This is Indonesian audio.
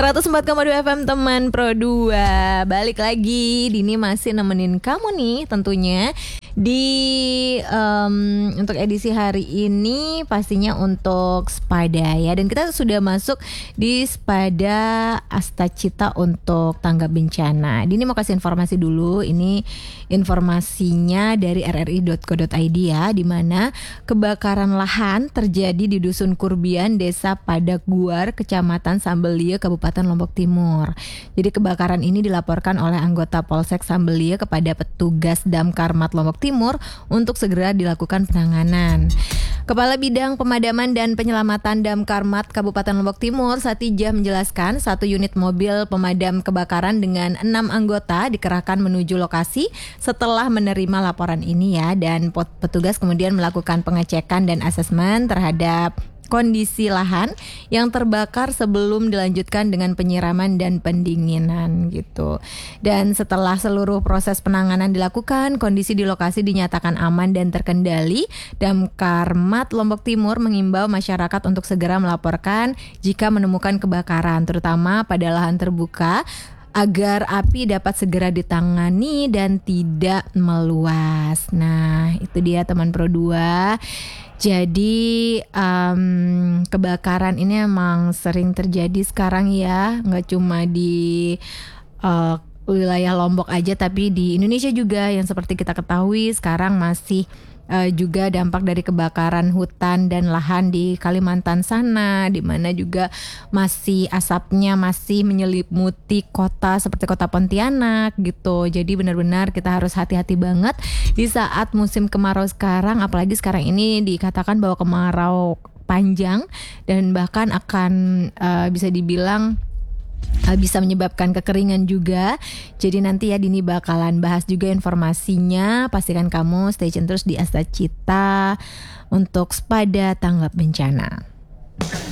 104,2 FM teman Pro 2. Balik lagi, Dini masih nemenin kamu nih tentunya di untuk edisi hari ini pastinya untuk Spada ya. Dan kita sudah masuk di Spada Astacita untuk tanggap bencana. Dini mau kasih informasi dulu. Ini informasinya dari rri.co.id ya, di mana kebakaran lahan terjadi di Dusun Kurbian, Desa Padak Guar, Kecamatan Sambelia, Kabupaten Lombok Timur. Jadi kebakaran ini dilaporkan oleh anggota Polsek Sambelia kepada petugas Damkarmat Lombok Timur untuk segera dilakukan penanganan. Kepala Bidang Pemadaman dan Penyelamatan Damkarmat Kabupaten Lombok Timur, Satija, menjelaskan 1 unit mobil pemadam kebakaran dengan 6 anggota dikerahkan menuju lokasi setelah menerima laporan ini ya, dan petugas kemudian melakukan pengecekan dan asesmen terhadap kondisi lahan yang terbakar sebelum dilanjutkan dengan penyiraman dan pendinginan gitu. Dan setelah seluruh proses penanganan dilakukan, kondisi di lokasi dinyatakan aman dan terkendali. Damkarmat Lombok Timur mengimbau masyarakat untuk segera melaporkan jika menemukan kebakaran, terutama pada lahan terbuka, agar api dapat segera ditangani dan tidak meluas. Nah, itu dia teman Pro 2. Jadi kebakaran ini emang sering terjadi sekarang ya, nggak cuma di wilayah Lombok aja, tapi di Indonesia juga yang seperti kita ketahui sekarang masih juga dampak dari kebakaran hutan dan lahan di Kalimantan sana, di mana juga masih asapnya masih menyelimuti kota seperti kota Pontianak gitu. Jadi benar-benar kita harus hati-hati banget di saat musim kemarau sekarang, apalagi sekarang ini dikatakan bahwa kemarau panjang dan bahkan akan bisa dibilang bisa menyebabkan kekeringan juga. Jadi nanti ya Dini bakalan bahas juga informasinya. Pastikan kamu stay tune terus di Astacita untuk Spada tanggap bencana.